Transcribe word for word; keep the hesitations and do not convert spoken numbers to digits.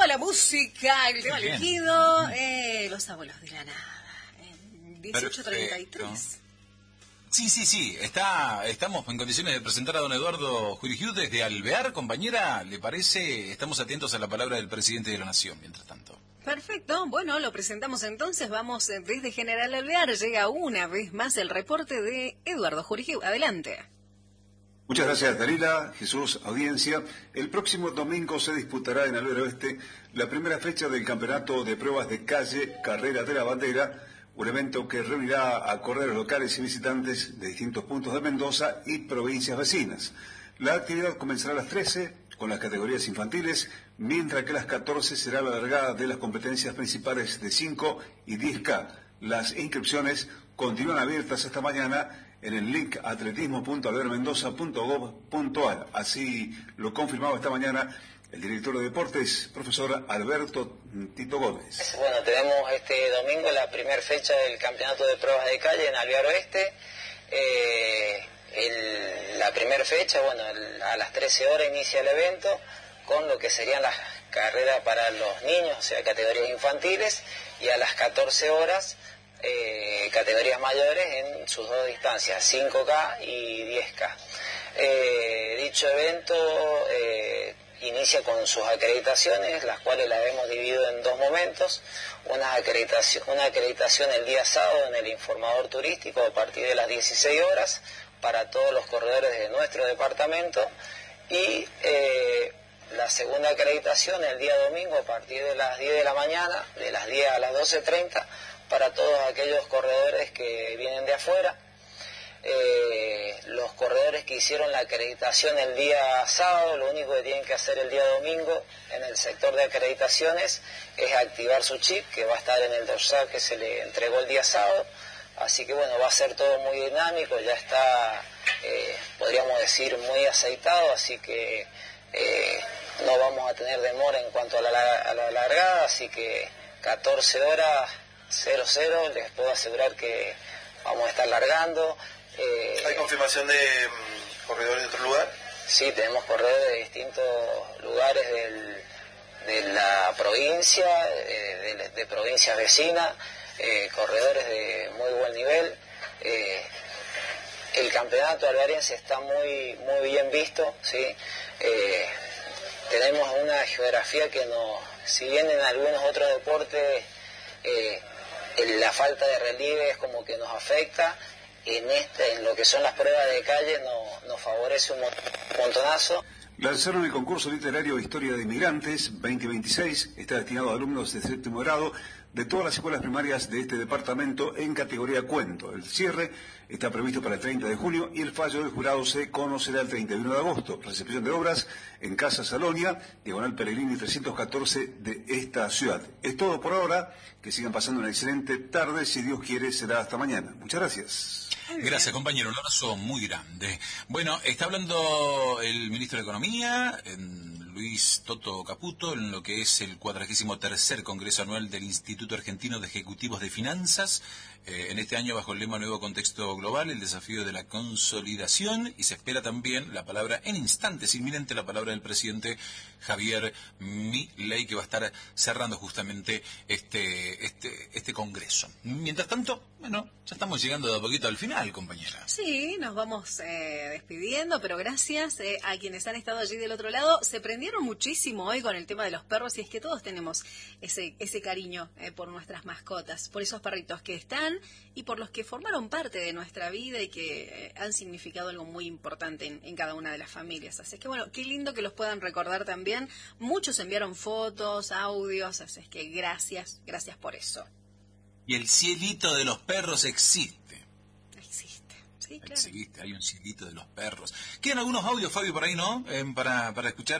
sonaba la música, el tema elegido, eh, Los Abuelos de la Nada, en dieciocho treinta y tres. Sí, sí, sí, está, estamos en condiciones de presentar a don Eduardo Jurigiu desde Alvear, compañera, ¿le parece? Estamos atentos a la palabra del presidente de la Nación, mientras tanto. Perfecto, bueno, lo presentamos entonces, vamos desde General Alvear, llega una vez más el reporte de Eduardo Jurigiu, adelante. Muchas gracias, Dalila, Jesús, audiencia. El próximo domingo se disputará en Alvear Oeste la primera fecha del Campeonato de Pruebas de Calle Carrera de la Bandera, un evento que reunirá a corredores locales y visitantes de distintos puntos de Mendoza y provincias vecinas. La actividad comenzará a las trece con las categorías infantiles, mientras que a las catorce será la largada de las competencias principales de cinco y diez K. Las inscripciones continúan abiertas hasta mañana en el link atletismo punto alvear mendoza punto gob punto ar. Así lo confirmaba esta mañana el director de deportes, profesor Alberto Tito Gómez. Bueno, tenemos este domingo la primera fecha del campeonato de pruebas de calle en Alvear Oeste. Eh, el, la primera fecha, bueno, el, a las trece horas inicia el evento con lo que serían las carreras para los niños, o sea, categorías infantiles, y a las catorce horas eh, categorías mayores en sus dos distancias, cinco K y diez K. Eh, dicho evento eh, inicia con sus acreditaciones, las cuales las hemos dividido en dos momentos. Una acreditación, una acreditación el día sábado en el informador turístico a partir de las dieciséis horas para todos los corredores de nuestro departamento, y eh, la segunda acreditación el día domingo a partir de las diez de la mañana, de las diez a las doce treinta, para todos aquellos corredores que vienen de afuera. Eh, los corredores que hicieron la acreditación el día sábado, lo único que tienen que hacer el día domingo en el sector de acreditaciones es activar su chip, que va a estar en el dorsal que se le entregó el día sábado. Así que bueno, va a ser todo muy dinámico, ya está, eh, podríamos decir, muy aceitado, así que eh, no vamos a tener demora en cuanto a la, a la largada, así que catorce horas, cero cero, les puedo asegurar que vamos a estar largando. Eh, ¿Hay confirmación de um, corredores de otro lugar? Sí, tenemos corredores de distintos lugares del, de la provincia, eh, de, de provincias vecinas, eh, corredores de muy buen nivel. Eh, el campeonato alvearense está muy, muy bien visto, ¿sí? Eh, tenemos una geografía que nos, si bien en algunos otros deportes eh, la falta de relieve es como que nos afecta, en este, en lo que son las pruebas de calle no, nos favorece un montonazo. Lanzaron el concurso literario Historia de Inmigrantes veinte veintiséis, está destinado a alumnos de séptimo grado de todas las escuelas primarias de este departamento en categoría cuento. El cierre está previsto para el treinta de junio y el fallo del jurado se conocerá el treinta y uno de agosto. Recepción de obras en Casa Salonia, diagonal Pellegrini trescientos catorce de esta ciudad. Es todo por ahora, que sigan pasando una excelente tarde, si Dios quiere será hasta mañana. Muchas gracias. Gracias, compañero, un abrazo muy grande. Bueno, está hablando el ministro de Economía, Luis Toto Caputo, en lo que es el cuadragésimo tercer Congreso Anual del Instituto Argentino de Ejecutivos de Finanzas, eh, en este año bajo el lema Nuevo Contexto Global, el desafío de la consolidación, y se espera también la palabra, en instantes, inminente la palabra del presidente Javier Milei, que va a estar cerrando justamente este, este, este Congreso. Mientras tanto, bueno, ya estamos llegando de a poquito al final, compañera. Sí, nos vamos eh, despidiendo, pero gracias eh, a quienes han estado allí del otro lado. Se prendieron muchísimo hoy con el tema de los perros, y es que todos tenemos ese, ese cariño eh, por nuestras mascotas, por esos perritos que están y por los que formaron parte de nuestra vida y que eh, han significado algo muy importante en, en cada una de las familias. Así que bueno, qué lindo que los puedan recordar también. Muchos enviaron fotos, audios, así es que gracias, gracias por eso. Y el cielito de los perros existe. Existe, sí, claro. Existe, hay un cielito de los perros. Quedan algunos audios, Fabio, por ahí, ¿no? Eh, para, para escuchar.